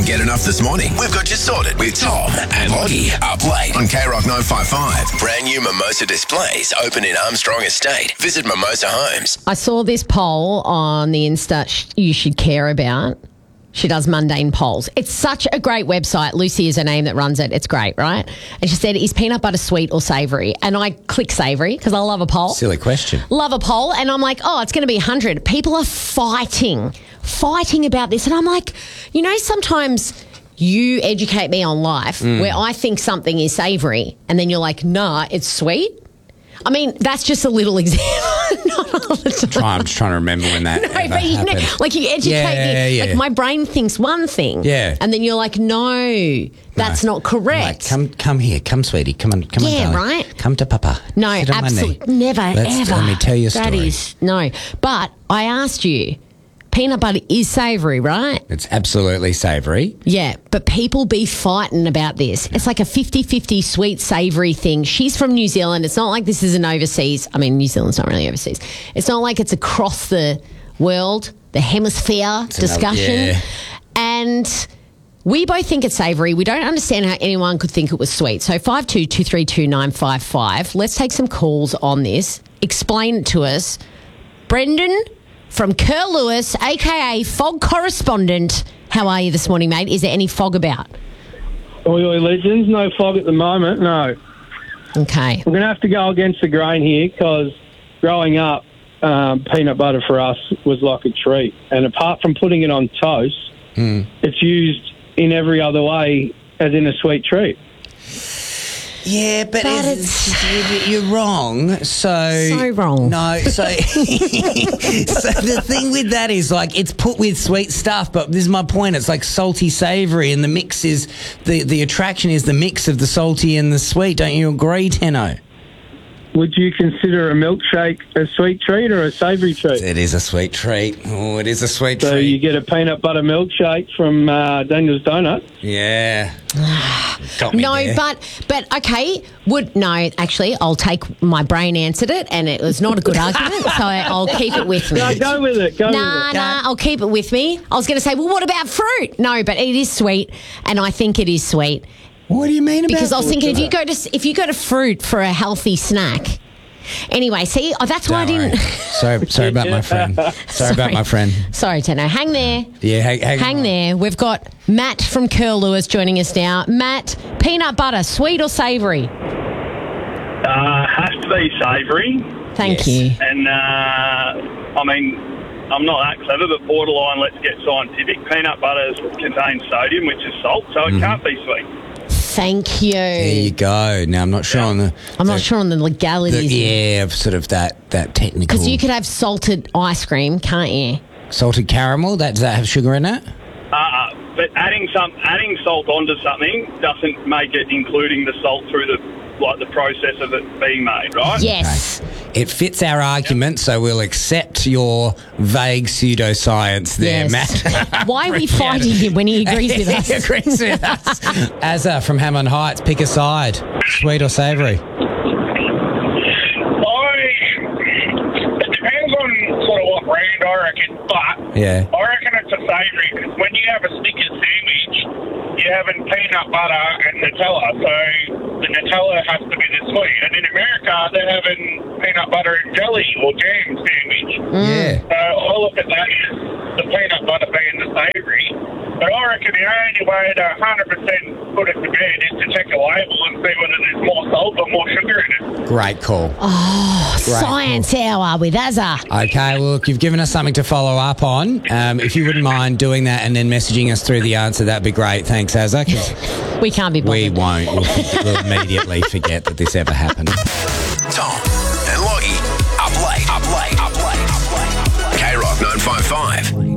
couldn't get enough this morning? We've got you sorted with Tom and Lottie up late on KROC 955. Brand new mimosa displays open in Armstrong Estate. Visit Mimosa Homes. I saw this poll on the Insta you should care about. She does mundane polls. It's such a great website. Lucy is her name that runs it. It's great, right? And she said, is peanut butter sweet or savoury? And I click savoury because I love a poll. Silly question. Love a poll. And I'm like, oh, it's going to be 100. People are fighting about this. And I'm like, you know, sometimes you educate me on life where I think something is savoury and then you're like, nah, it's sweet. I mean, that's just a little example. Not all the time. I'm just trying to remember when that happened. Like you educate me. Yeah. Like my brain thinks one thing. Yeah. And then you're like, no, that's not correct. Like, come here. Come, sweetie. Come on, Yeah, darling. right? Come to Papa. No, Sit on my knee. absolutely. Never, ever. Let me tell you a story. That is, no. But I asked you, peanut butter is savoury, right? It's absolutely savoury. Yeah, but people be fighting about this. It's like a 50-50 sweet savoury thing. She's from New Zealand. It's not like this is an overseas. I mean, New Zealand's not really overseas. It's not like it's across the world, the hemisphere discussion. Yeah. And we both think it's savoury. We don't understand how anyone could think it was sweet. So 52232955. Let's take some calls on this. Explain it to us. Brendan from Curl Lewis, a.k.a. Fog Correspondent. How are you this morning, mate? Is there any fog about? Oi, legends. No fog at the moment, no. Okay. We're going to have to go against the grain here because growing up, peanut butter for us was like a treat. And apart from putting it on toast, it's used in every other way as in a sweet treat. Yeah, but you're wrong. So wrong. No, so the thing with that is like it's put with sweet stuff, but this is my point. It's like salty, savoury, and the mix is the attraction is the mix of the salty and the sweet. Don't you agree, Tenno? Would you consider a milkshake a sweet treat or a savoury treat? It is a sweet treat. Oh, it is a sweet So treat. you get a peanut butter milkshake from Daniel's Donuts. Yeah. Got me No, there. but okay. Actually, I'll take my brain answered it, and it was not a good argument, so I'll keep it with me. No, go with it. Nah, I'll keep it with me. I was going to say, well, what about fruit? No, but it is sweet, and I think it is sweet. What do you mean about Because I was thinking if you go to fruit for a healthy snack. Anyway, see, that's why I didn't. Sorry about my friend. Sorry about my friend. Sorry, Tenno. Hang there. Yeah, Hang there. We've got Matt from Curl Lewis joining us now. Matt, peanut butter, sweet or savoury? Has to be savoury. Thank you. And, I mean, I'm not that clever, but borderline, let's get scientific. Peanut butter contains sodium, which is salt, so it can't be sweet. Thank you. There you go. Now, I'm not sure on the... I'm not sure on the legalities. of sort of that technical... Because you could have salted ice cream, can't you? Salted caramel, does that have sugar in it? But adding salt onto something doesn't make it including the salt through the process of it being made, right? Yes. It fits our argument, so we'll accept your vague pseudoscience there, Yes. Matt. Why are we fighting him when he agrees with us? He agrees with us. Azza from Hammond Heights, pick a side. Sweet or savoury? It depends on sort of what brand, I reckon, but Yeah. I reckon it's a savoury because when you have a Snickers sandwich, you're having peanut butter and Nutella, so the Nutella has to be the sweet. And in America, they're having peanut butter and jelly or jam sandwich. Yeah. So I look at that as the peanut butter being the savoury. But I reckon the only way to 100% put it to bed is to check a label and see whether there's more salt or more sugar in it. Great call. Science hour with Azza. Okay, well, look, you've given us something to follow up on. If you wouldn't mind doing that and then messaging us through the answer, that'd be great. Thanks, Azza. 'Cause We can't be bothered. we won't. We'll immediately forget that this ever happened. Tom and Loggy up late. KROC 955.